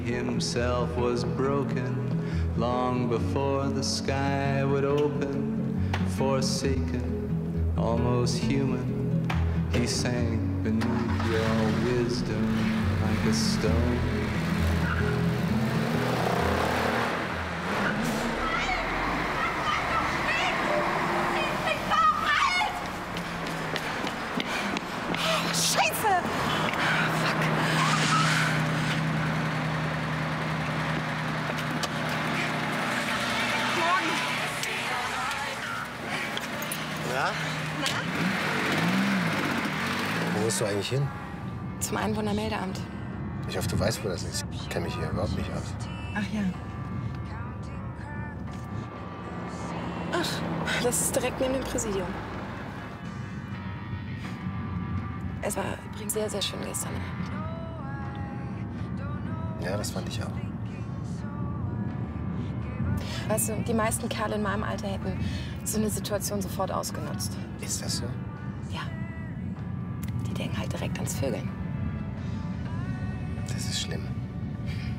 Himself was broken long before the sky would open, forsaken, almost human. He sank beneath your wisdom like a stone. Wo musst du eigentlich hin? Zum Einwohnermeldeamt. Ich hoffe, du weißt, wo das ist. Ich kenne mich hier überhaupt nicht aus. Ach ja. Ach, das ist direkt neben dem Präsidium. Es war übrigens sehr, sehr schön gestern Abend. Ja, das fand ich auch. Weißt du, die meisten Kerle in meinem Alter hätten so eine Situation sofort ausgenutzt. Ist das so? Ja. Die denken halt direkt ans Vögeln. Das ist schlimm.